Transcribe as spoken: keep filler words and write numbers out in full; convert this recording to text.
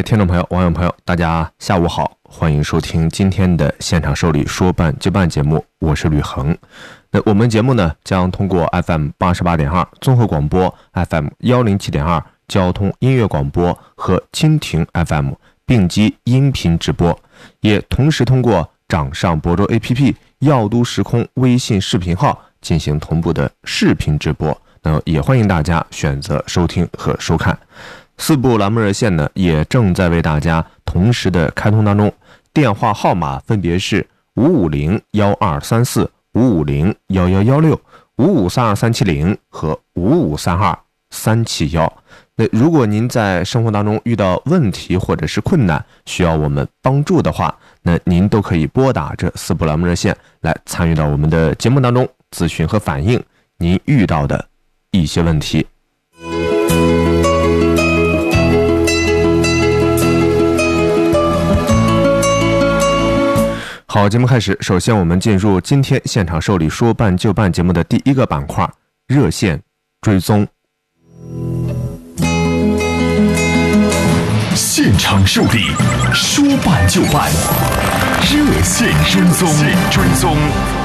听众朋友、网友朋友，大家下午好，欢迎收听今天的现场受理说办就办节目，我是吕恒。那我们节目呢，将通过 F M 八十八点二 综合广播、F M 一零七点二 交通音乐广播和蜻蜓 F M 并机音频直播，也同时通过掌上博州 A P P、耀都时空微信视频号进行同步的视频直播。那也欢迎大家选择收听和收看。四部栏目热线呢，也正在为大家同时的开通当中，电话号码分别是五五零一二三四、五五零一一一六、五五三二三七零和五五三二三七一。那如果您在生活当中遇到问题或者是困难，需要我们帮助的话，那您都可以拨打这四部栏目热线来参与到我们的节目当中，咨询和反映您遇到的一些问题。好，节目开始，首先我们进入今天现场受理说办就办节目的第一个板块，热线追踪。 现场受理说办就办，热线追踪追踪。